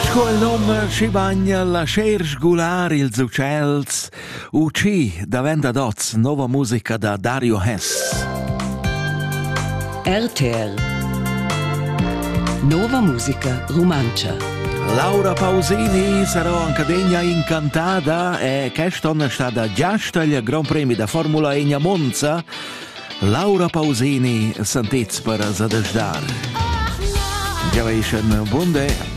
Sco il nome ci bagna la scherz gular ils uccells, uci davenda dots nova musica da Dario Hess. RTR Nova musica romancia. Laura Pausini sarà anche degna incantata e quest'anno è stata già il Gran Premio da Formula 1 a Monza. Laura Pausini sentits per zadesdar. Già veisce un bunde